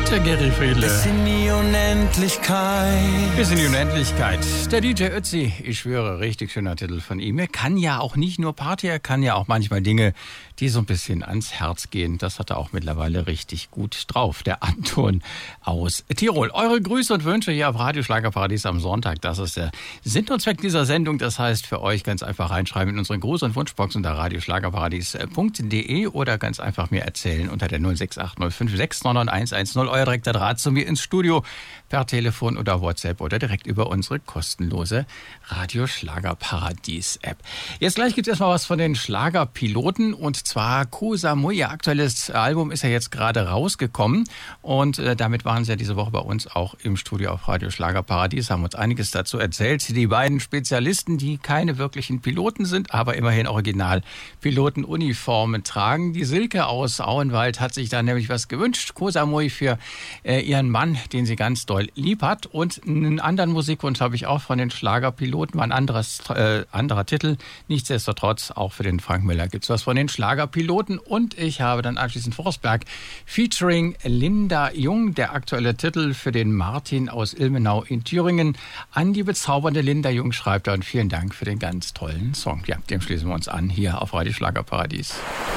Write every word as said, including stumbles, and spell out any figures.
Der Gary Friedle. Bis in die Unendlichkeit. Bis in die Unendlichkeit. Der D J Ötzi, ich schwöre, richtig schöner Titel von ihm. Er kann ja auch nicht nur Party, er kann ja auch manchmal Dinge, die so ein bisschen ans Herz gehen. Das hat er auch mittlerweile richtig gut drauf. Der Anton aus Tirol. Eure Grüße und Wünsche hier auf Radio Schlagerparadies am Sonntag. Das ist der Sinn und Zweck dieser Sendung. Das heißt für euch ganz einfach reinschreiben in unsere Gruß- und Wunschbox unter radioschlagerparadies punkt de oder ganz einfach mir erzählen unter der null sechs acht null fünf sechs neun neun eins eins null. Euer direkter Draht zu mir ins Studio per Telefon oder WhatsApp oder direkt über unsere kostenlose Radio Schlagerparadies App. Jetzt gleich gibt es erstmal was von den Schlagerpiloten und zwar Koh Samui. Ihr aktuelles Album ist ja jetzt gerade rausgekommen und äh, damit waren sie ja diese Woche bei uns auch im Studio auf Radio Schlagerparadies, haben uns einiges dazu erzählt. Die beiden Spezialisten, die keine wirklichen Piloten sind, aber immerhin Original-Pilotenuniformen tragen. Die Silke aus Auenwald hat sich da nämlich was gewünscht. Koh Samui für äh, ihren Mann, den sie ganz doll lieb hat. Und einen anderen Musikwunsch habe ich auch von den Schlagerpiloten, war ein anderes, äh, anderer Titel. Nichtsdestotrotz, auch für den Frank Müller gibt es was von den Schlagerpiloten. Und ich habe dann anschließend Forstberg featuring Linda Jung, der aktuelle Titel für den Martin aus Ilmenau in Thüringen. An die bezaubernde Linda Jung schreibt er und vielen Dank für den ganz tollen Song. Ja, dem schließen wir uns an hier auf Radio Schlagerparadies.